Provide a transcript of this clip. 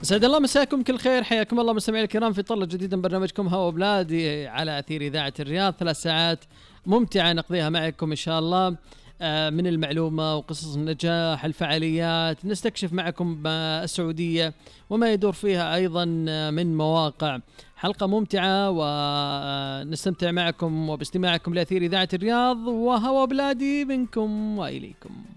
سعد الله مساكم كل خير، حياكم الله مستمعي الكرام في طلة جديدة من برنامجكم هوا بلادي على أثير إذاعة الرياض. 3 ساعات ممتعة نقضيها معكم إن شاء الله، من المعلومة وقصص النجاح، الفعاليات، نستكشف معكم السعودية وما يدور فيها أيضا من مواقع. حلقة ممتعة ونستمتع معكم وباستماعكم لأثير إذاعة الرياض وهوا بلادي منكم وإليكم.